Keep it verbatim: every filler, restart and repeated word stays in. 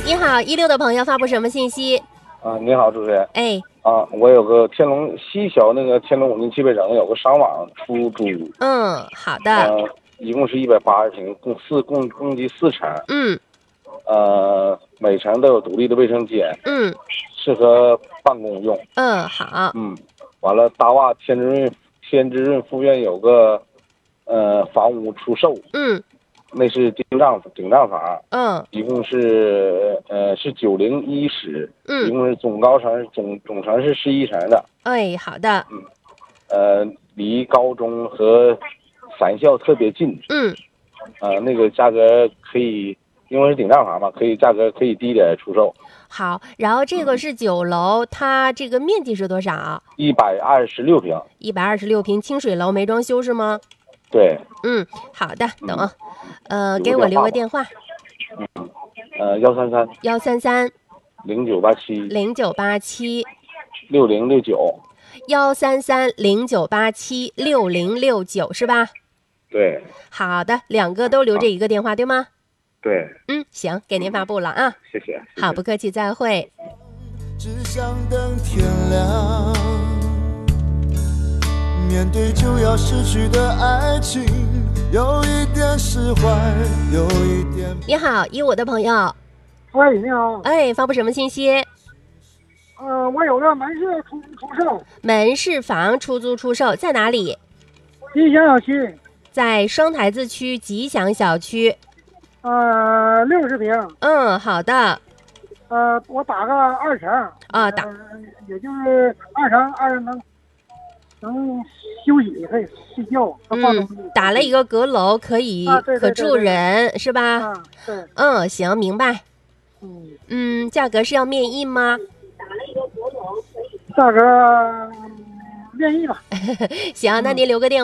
你好，一六的朋友发布什么信息？ 啊，你好，主持人。 哎， 啊，我有个天龙西桥那个天龙五金汽配城有个商网出租， 嗯，好的， 呃，一共是一百八十平，共四共共计四层， 嗯呃，每层都有独立的卫生间， 嗯适合办公用。 嗯，好， 嗯，完了，大洼天之润天之润附院有个呃房屋出售， 嗯那是顶账顶账房， 嗯一共是呃是九零一室，一嗯， 共是总高层总总层是十一层的。 哎，好的， 呃，离高中和散校特别近， 嗯， 呃，那个价格可以，因为是顶账房嘛，可以价格可以低点出售， 好。然后这个是九楼，它这个面积是多少？ 一百二十六平。 一百二十六平清水楼，没装修是吗？ 对， 嗯，好的，等啊，呃， 留给我留个个电电话， 呃，幺三三幺三三零九八七零九八七六零六九。 幺三三零九八七六零六九是吧？ 对好的，两个都留这一个电话对吗？ 对， 嗯，行，给您发布了啊。 谢谢。谢谢好，不客气，再会。 只想等天亮，面对就要失去的爱情，有一点释怀，有一点。 你好，一五的朋友， 喂，你好， 哎，发布什么信息？ 呃，我有个门市出出售， 门市房出租出售在哪里？ 吉祥小区， 在双台子区吉祥小区。 呃，六十平， 嗯，好的。 呃，我打个二层， 啊，打， 呃，也就是二层二能能休息，可以睡觉，和放东西。 嗯，打了一个阁楼，可以啊对对可住对对对人是吧？ 啊，对， 嗯，行，明白。 嗯， 嗯，价格是要面议吗？ 价格愿意吧。 行，那您留个电话。